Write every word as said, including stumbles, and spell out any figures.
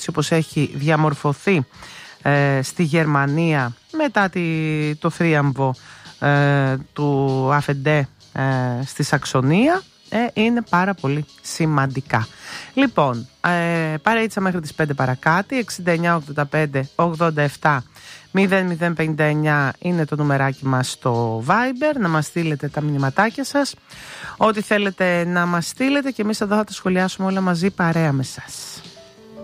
έτσι όπως έχει διαμορφωθεί ε, στη Γερμανία μετά τη, το θρίαμβο ε, του Αφεντέ ε, στη Σαξονία, ε, είναι πάρα πολύ σημαντικά. Λοιπόν, ε, παρέτησα μέχρι τις πέντε παρακάτι. Εξήντα εννιά ογδόντα πέντε ογδόντα επτά μηδέν μηδέν πενήντα εννιά είναι το νουμεράκι μας στο Viber, να μας στείλετε τα μηνυματάκια σας, ό,τι θέλετε να μας στείλετε, και εμείς εδώ θα τα σχολιάσουμε όλα μαζί παρέα με σας.